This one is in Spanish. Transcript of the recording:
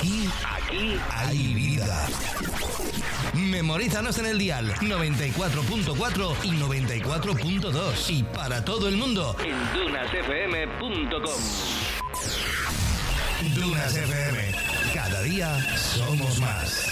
Aquí hay vida. Memorízanos en el dial 94.4 y 94.2 y para todo el mundo en dunasfm.com. Dunas FM. Cada día somos más.